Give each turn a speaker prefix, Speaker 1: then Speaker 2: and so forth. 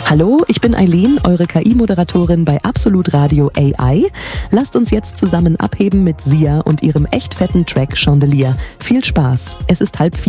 Speaker 1: Hallo, ich bin Eileen, eure KI-Moderatorin bei Absolut Radio AI. Lasst uns jetzt zusammen abheben mit Sia und ihrem echt fetten Track Chandelier. Viel Spaß, es ist 3:30.